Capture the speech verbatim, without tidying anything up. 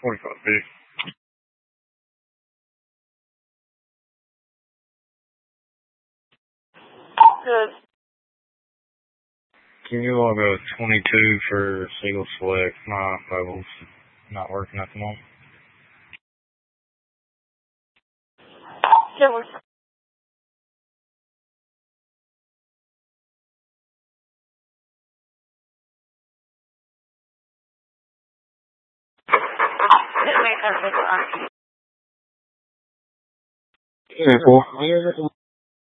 twenty-five B. Good. Can you log a twenty-two for single select? My mobile's not working at the moment. Can we? Hit me, perfect. Yeah, well,